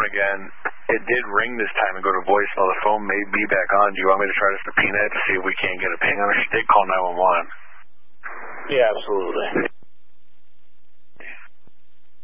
phone again. It did ring this time and go to voicemail. The phone may be back on. Do you want me to try this to Peanut to see if we can't get a ping on her? She did call 911. Yeah, absolutely.